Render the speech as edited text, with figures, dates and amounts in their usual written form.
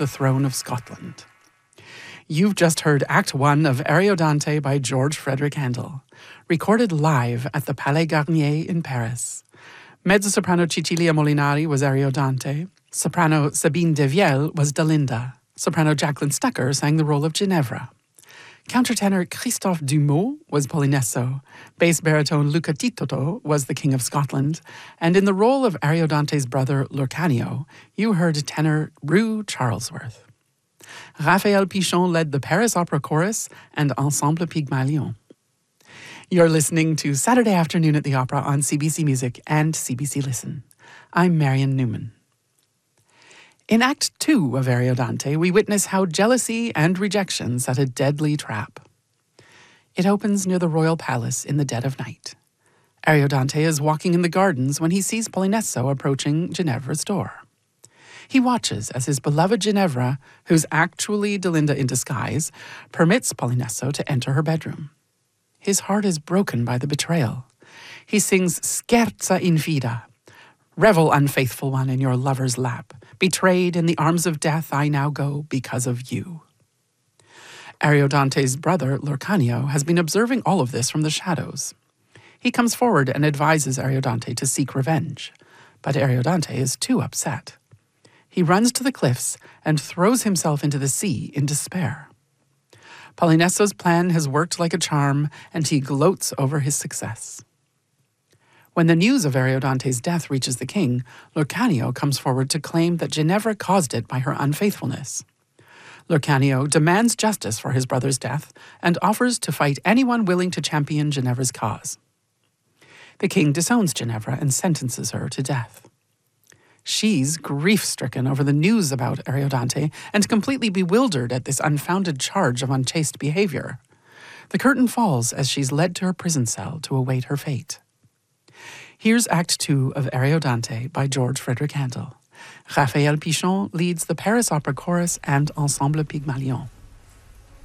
the throne of Scotland. You've just heard Act 1 of Ariodante by George Frederick Handel, recorded live at the Palais Garnier in Paris. Mezzo-soprano Cecilia Molinari was Ariodante, soprano Sabine Devielle was Delinda, soprano Jacqueline Stucker sang the role of Ginevra. Countertenor Christophe Dumont was Polinesso, bass baritone Luca Titoto was the King of Scotland, and in the role of Ariodante's brother Lurcanio, you heard tenor Rue Charlesworth. Raphael Pichon led the Paris Opera Chorus and Ensemble Pygmalion. You're listening to Saturday Afternoon at the Opera on CBC Music and CBC Listen. I'm Marion Newman. In Act 2 of Ariodante, we witness how jealousy and rejection set a deadly trap. It opens near the royal palace in the dead of night. Ariodante is walking in the gardens when he sees Polinesso approaching Ginevra's door. He watches as his beloved Ginevra, who's actually Delinda in disguise, permits Polinesso to enter her bedroom. His heart is broken by the betrayal. He sings Scherza infida, revel, unfaithful one, in your lover's lap. Betrayed in the arms of death, I now go because of you. Ariodante's brother, Lurcanio, has been observing all of this from the shadows. He comes forward and advises Ariodante to seek revenge, but Ariodante is too upset. He runs to the cliffs and throws himself into the sea in despair. Polinesso's plan has worked like a charm, and he gloats over his success. When the news of Ariodante's death reaches the king, Lurcanio comes forward to claim that Ginevra caused it by her unfaithfulness. Lurcanio demands justice for his brother's death and offers to fight anyone willing to champion Ginevra's cause. The king disowns Ginevra and sentences her to death. She's grief-stricken over the news about Ariodante and completely bewildered at this unfounded charge of unchaste behavior. The curtain falls as she's led to her prison cell to await her fate. Here's Act 2 of Ariodante by George Frederick Handel. Raphael Pichon leads the Paris Opera Chorus and Ensemble Pygmalion.